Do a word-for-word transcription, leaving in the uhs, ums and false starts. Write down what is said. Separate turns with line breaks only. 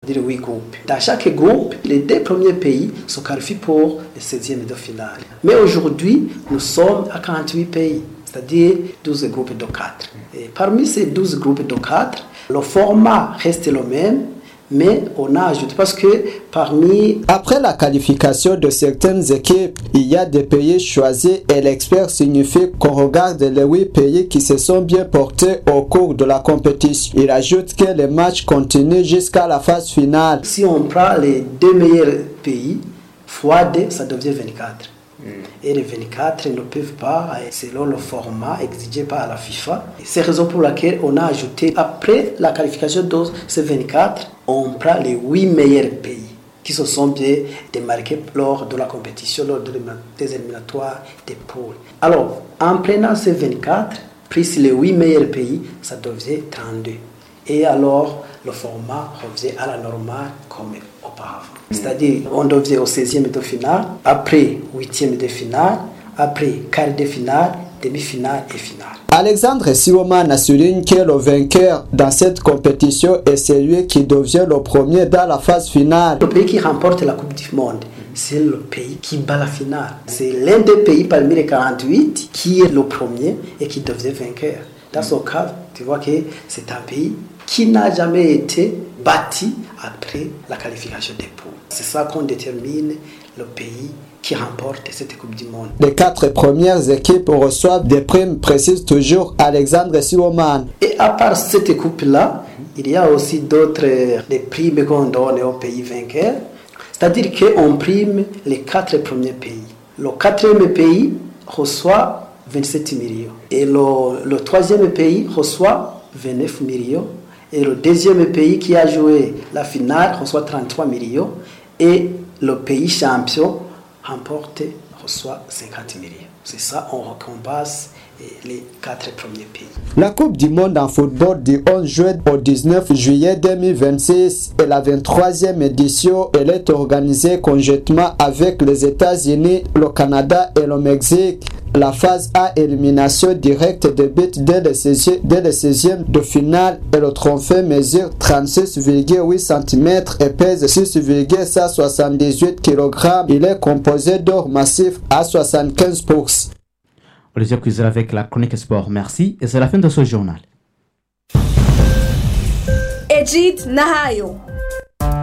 dire huit groupes. Dans chaque groupe, les deux premiers pays se qualifient pour le seizième de finale. Mais aujourd'hui, nous sommes à quarante-huit pays, c'est-à-dire douze groupes de quatre. Et parmi ces douze groupes de quatre, le format reste le même, mais on a ajouté parce que parmi...
Après la qualification de certaines équipes, il y a des pays choisis et l'expert signifie qu'on regarde les huit pays qui se sont bien portés au cours de la compétition. Il ajoute que les matchs continuent jusqu'à la phase finale.
Si on prend les deux meilleurs pays, fois deux, ça devient vingt-quatre. Et les vingt-quatre ne peuvent pas, selon le format exigé par la FIFA. C'est la raison pour laquelle on a ajouté, après la qualification de ces vingt-quatre, on prend les huit meilleurs pays qui se sont bien démarqués lors de la compétition, lors des éliminatoires des poules. Alors, en prenant ces vingt-quatre, plus les huit meilleurs pays, ça devient trente-deux. Et alors, le format revient à la normale comme auparavant. C'est-à-dire, on devient au seizième de finale, après huitième de finale, après quart de finale, demi-finale et finale.
Alexandre Siwoman souligne que le vainqueur dans cette compétition est celui qui devient le premier dans la phase finale.
Le pays qui remporte la Coupe du Monde, c'est le pays qui bat la finale. C'est l'un des pays parmi les quarante-huit qui est le premier et qui devient vainqueur. Dans ce cas, tu vois que c'est un pays qui n'a jamais été bâti après la qualification des poules. C'est ça qu'on détermine le pays qui remporte cette Coupe du Monde.
Les quatre premières équipes reçoivent des primes, précise toujours Alexandre Siwoman.
Et à part cette coupe-là, il y a aussi d'autres des primes qu'on donne aux pays vainqueurs. C'est-à-dire qu'on prime les quatre premiers pays. Le quatrième pays reçoit vingt-sept millions. Et le, le troisième pays reçoit vingt-neuf millions. Et le deuxième pays qui a joué la finale reçoit trente-trois millions. Et le pays champion remporte reçoit cinquante millions. C'est ça, on récompense les quatre premiers pays.
La Coupe du Monde en football du onze juin au dix-neuf juillet deux mille vingt-six est la vingt-troisième édition. Elle est organisée conjointement avec les États-Unis, le Canada et le Mexique. La phase A, élimination directe débute dès le seizième de finale et le trophée mesure trente-six virgule huit centimètres et pèse six virgule cent soixante-dix-huit kilogrammes. Il est composé d'or massif à soixante-quinze pour cent.
Olivier Cuisel avec la chronique sport. Merci et c'est la fin de ce journal.
Egid Nahayo.